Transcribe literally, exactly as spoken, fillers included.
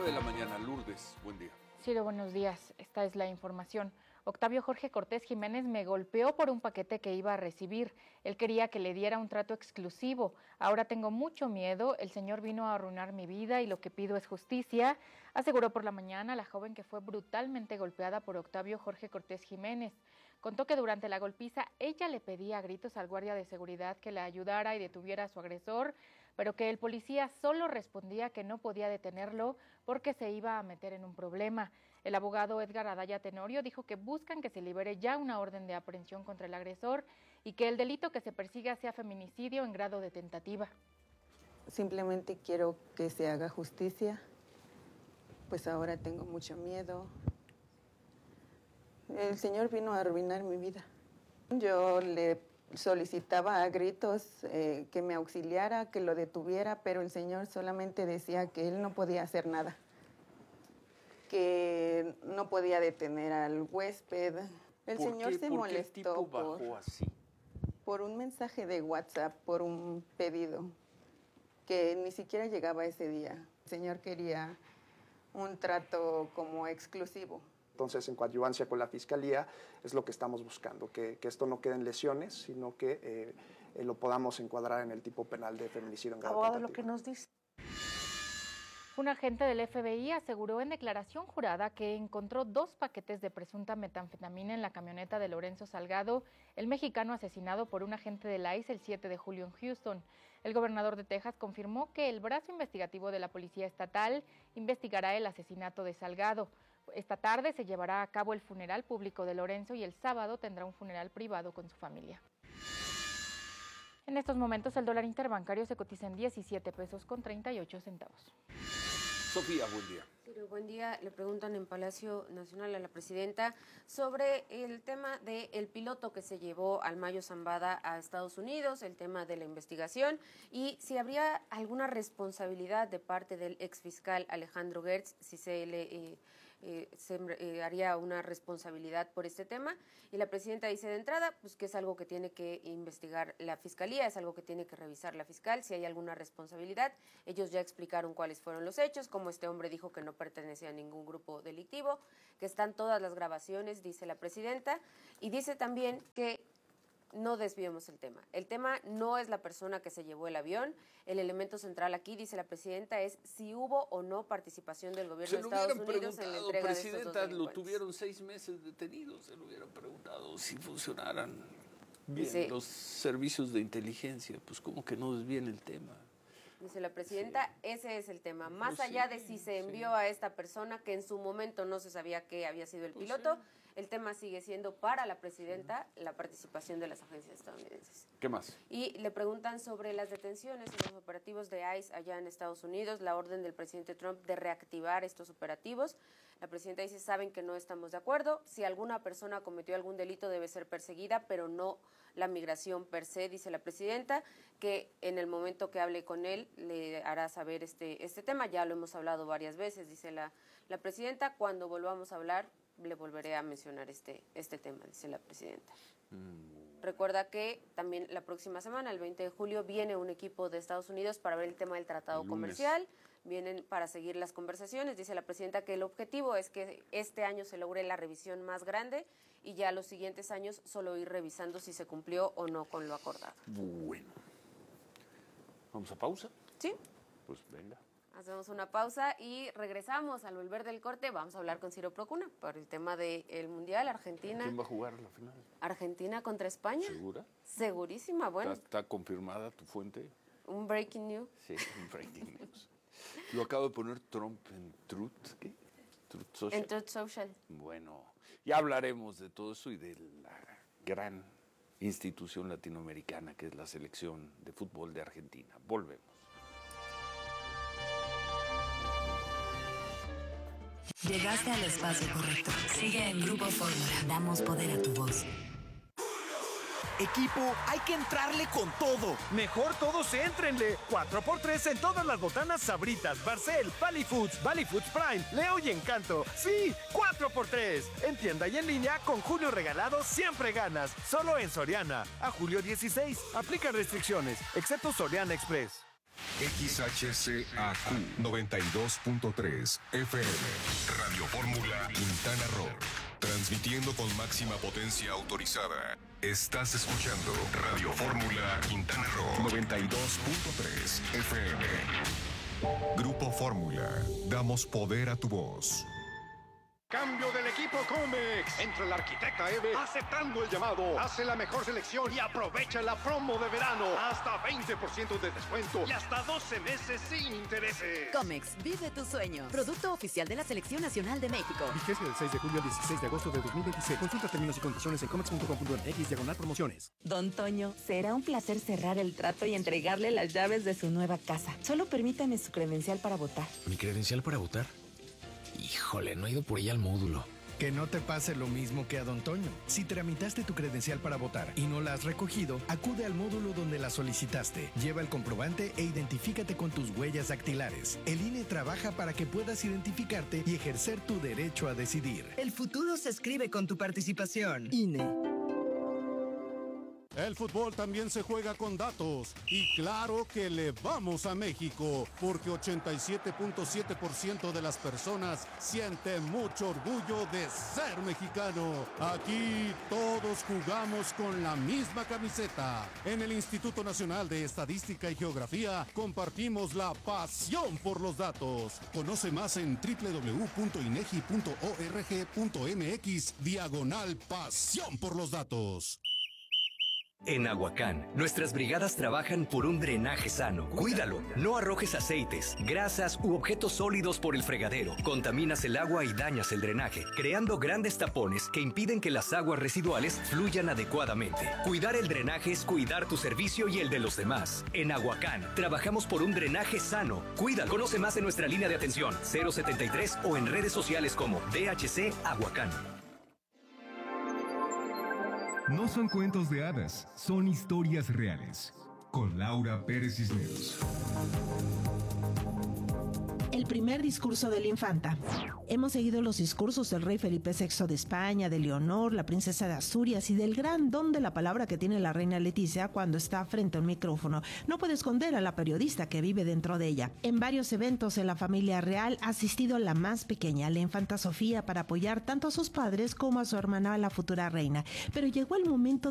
nueve de la mañana, Lourdes, buen día. Ciro, buenos días. Esta es la información. Octavio Jorge Cortés Jiménez me golpeó por un paquete que iba a recibir. Él quería que le diera un trato exclusivo. Ahora tengo mucho miedo. El señor vino a arruinar mi vida y lo que pido es justicia, aseguró por la mañana la joven que fue brutalmente golpeada por Octavio Jorge Cortés Jiménez. Contó que durante la golpiza ella le pedía a gritos al guardia de seguridad que la ayudara y detuviera a su agresor, pero que el policía solo respondía que no podía detenerlo porque se iba a meter en un problema. El abogado Edgar Adaya Tenorio dijo que buscan que se libere ya una orden de aprehensión contra el agresor y que el delito que se persiga sea feminicidio en grado de tentativa. Simplemente quiero que se haga justicia, pues ahora tengo mucho miedo. El señor vino a arruinar mi vida. Yo le solicitaba a gritos eh, que me auxiliara, que lo detuviera, pero el señor solamente decía que él no podía hacer nada, que no podía detener al huésped. El señor se molestó ¿Por qué tipo bajó por, así? por un mensaje de WhatsApp, por un pedido que ni siquiera llegaba ese día. El señor quería un trato como exclusivo. Entonces, en coadyuvancia con la Fiscalía, es lo que estamos buscando, que, que esto no quede en lesiones, sino que eh, eh, lo podamos encuadrar en el tipo penal de feminicidio en grado Abogado, tentativo. lo que nos dice. Un agente del F B I aseguró en declaración jurada que encontró dos paquetes de presunta metanfetamina en la camioneta de Lorenzo Salgado, el mexicano asesinado por un agente de la I C E el siete de julio en Houston. El gobernador de Texas confirmó que el brazo investigativo de la Policía Estatal investigará el asesinato de Salgado. Esta tarde se llevará a cabo el funeral público de Lorenzo y el sábado tendrá un funeral privado con su familia. En estos momentos el dólar interbancario se cotiza en diecisiete pesos con treinta y ocho centavos. Sofía, buen día. Ciro, buen día. Le preguntan en Palacio Nacional a la presidenta sobre el tema del piloto que se llevó al Mayo Zambada a Estados Unidos, el tema de la investigación y si habría alguna responsabilidad de parte del exfiscal Alejandro Gertz, si se le eh, eh, se eh, haría una responsabilidad por este tema. Y la presidenta dice de entrada pues que es algo que tiene que investigar la Fiscalía, es algo que tiene que revisar la fiscal, si hay alguna responsabilidad. Ellos ya explicaron cuáles fueron los hechos, cómo este hombre dijo que no pertenecía a ningún grupo delictivo, que están todas las grabaciones, dice la presidenta, y dice también que no desviemos el tema. El tema no es la persona que se llevó el avión, el elemento central aquí, dice la presidenta, es si hubo o no participación del gobierno de Estados Unidos en la entrega de estos dos delincuentes. Lo tuvieron seis meses detenido, se lo hubieran preguntado si funcionaran bien dice, los servicios de inteligencia, pues como que no desvíen el tema. Dice la presidenta, sí. Ese es el tema. Más pues allá sí, de si se envió sí. a esta persona, que en su momento no se sabía que había sido el pues piloto, sí. El tema sigue siendo para la presidenta la participación de las agencias estadounidenses. ¿Qué más? Y le preguntan sobre las detenciones y los operativos de I C E allá en Estados Unidos, la orden del presidente Trump de reactivar estos operativos. La presidenta dice, saben que no estamos de acuerdo. Si alguna persona cometió algún delito debe ser perseguida, pero no la migración per se, dice la presidenta, que en el momento que hable con él le hará saber este, este tema. Ya lo hemos hablado varias veces, dice la, la presidenta. Cuando volvamos a hablar, le volveré a mencionar este, este tema, dice la presidenta. Mm. Recuerda que también la próxima semana, el veinte de julio, viene un equipo de Estados Unidos para ver el tema del tratado comercial. Vienen para seguir las conversaciones. Dice la presidenta que el objetivo es que este año se logre la revisión más grande y ya los siguientes años solo ir revisando si se cumplió o no con lo acordado. Bueno. ¿Vamos a pausa? Sí. Pues venga. Hacemos una pausa y regresamos. Al volver del corte vamos a hablar con Ciro Procuna por el tema del Mundial. Argentina. ¿Quién va a jugar la final? Argentina contra España. ¿Segura? Segurísima, bueno. ¿Está, está confirmada tu fuente? Un breaking news. Sí, un breaking news. Lo acabo de poner Trump en Truth, ¿qué? Truth Social. En Truth Social. Bueno, ya hablaremos de todo eso y de la gran institución latinoamericana que es la selección de fútbol de Argentina. Volvemos. Llegaste al espacio correcto. Sigue en Grupo Fórmula. Damos poder a tu voz. Equipo, hay que entrarle con todo. Mejor todos éntrenle. cuatro por tres en todas las botanas Sabritas, Barcel, Valley Foods, Valley Foods Prime, Leo y Encanto. Sí, cuatro por tres. En tienda y en línea, con Julio Regalado siempre ganas. Solo en Soriana. A julio dieciséis. Aplica restricciones, excepto Soriana Express. X H C A Q noventa y dos punto tres F M. Radio Fórmula Quintana Roo. Transmitiendo con máxima potencia autorizada. Estás escuchando Radio Fórmula Quintana Roo noventa y dos punto tres F M. Grupo Fórmula. Damos poder a tu voz. Cambio del equipo Comex. Entra el arquitecta Eve aceptando el llamado. Hace la mejor selección y aprovecha la promo de verano. Hasta veinte por ciento de descuento y hasta doce meses sin intereses. Comex, vive tu sueño. Producto oficial de la Selección Nacional de México. Vigencia del seis de julio al dieciséis de agosto de dos mil veintiséis. Consulta términos y condiciones en comex punto com punto m x diagonal promociones. Don Toño, será un placer cerrar el trato y entregarle las llaves de su nueva casa. Solo permítame su credencial para votar. ¿Mi credencial para votar? Híjole, no he ido por ella al módulo. Que no te pase lo mismo que a Don Toño. Si tramitaste tu credencial para votar y no la has recogido, acude al módulo donde la solicitaste. Lleva el comprobante e identifícate con tus huellas dactilares. El I N E trabaja para que puedas identificarte y ejercer tu derecho a decidir. El futuro se escribe con tu participación. I N E. El fútbol también se juega con datos y claro que le vamos a México porque ochenta y siete punto siete por ciento de las personas sienten mucho orgullo de ser mexicano. Aquí todos jugamos con la misma camiseta. En el Instituto Nacional de Estadística y Geografía compartimos la pasión por los datos. Conoce más en doble u doble u doble u punto inegi punto org punto m x diagonal pasión por los datos. En Aguacán, nuestras brigadas trabajan por un drenaje sano. Cuídalo, no arrojes aceites, grasas u objetos sólidos por el fregadero. Contaminas el agua y dañas el drenaje, creando grandes tapones que impiden que las aguas residuales fluyan adecuadamente. Cuidar el drenaje es cuidar tu servicio y el de los demás. En Aguacán, trabajamos por un drenaje sano. Cuídalo. Conoce más en nuestra línea de atención cero setenta y tres o en redes sociales como D H C Aguacán. No son cuentos de hadas, son historias reales. Con Laura Pérez Cisneros. El primer discurso de la infanta. Hemos seguido los discursos del rey Felipe sexto de España, de Leonor, la princesa de Asturias y del gran don de la palabra que tiene la reina Leticia cuando está frente a un micrófono. No puede esconder a la periodista que vive dentro de ella. En varios eventos en la familia real ha asistido la más pequeña, la infanta Sofía, para apoyar tanto a sus padres como a su hermana, la futura reina. Pero llegó el momento